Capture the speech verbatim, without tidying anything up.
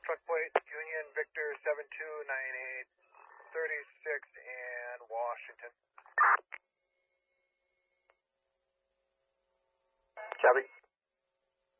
Truck plate, Union Victor seven two nine eight thirty-six in Washington. Copy.